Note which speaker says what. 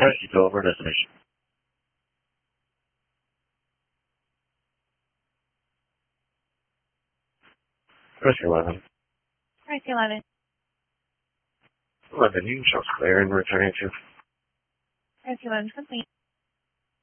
Speaker 1: press to go over destination. Press 11.
Speaker 2: Press 11.
Speaker 1: 11, you can show clear and return to.
Speaker 2: Press 11 complete.